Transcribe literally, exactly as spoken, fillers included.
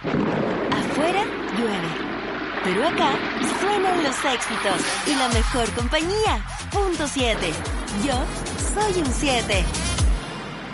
Afuera llueve, pero acá suenan los éxitos y la mejor compañía. Punto siete. Yo soy un siete.